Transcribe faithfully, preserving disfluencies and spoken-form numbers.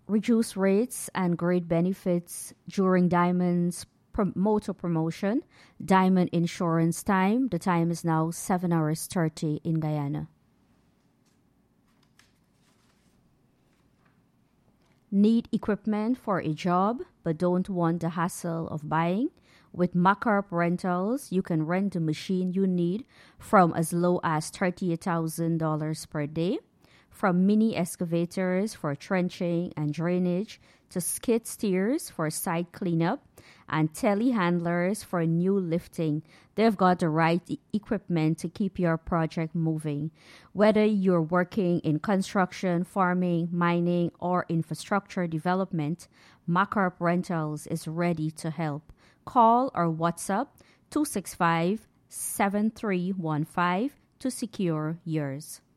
reduced rates and great benefits during Diamond's prom- motor promotion. Diamond Insurance time. The time is now seven hours thirty in Guyana. Need equipment for a job but don't want the hassle of buying? With Macarp Rentals, you can rent the machine you need from as low as thirty-eight thousand dollars per day. From mini excavators for trenching and drainage to skid steers for site cleanup and telehandlers for new lifting, they've got the right e- equipment to keep your project moving. Whether you're working in construction, farming, mining, or infrastructure development, Macarp Rentals is ready to help. Call or WhatsApp two six five, seven three one five to secure yours.